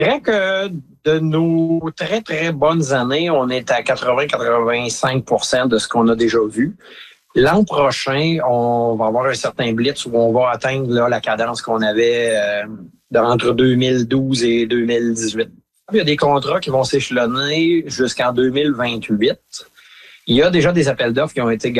Je dirais que de nos très, très bonnes années, on est à 80-85% de ce qu'on a déjà vu. L'an prochain, on va avoir un certain blitz où on va atteindre là, la cadence qu'on avait entre 2012 et 2018. Il y a des contrats qui vont s'échelonner jusqu'en 2028. Il y a déjà des appels d'offres qui ont été